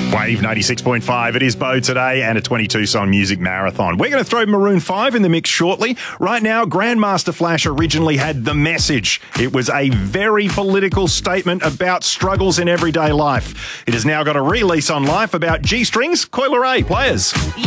Wave 96.5, it is Bo today and a 22-song music marathon. We're going to throw Maroon 5 in the mix shortly. Right now, Grandmaster Flash originally had The Message. It was a very political statement about struggles in everyday life. It has now got a release on Life about G-strings. Coi Leray, players.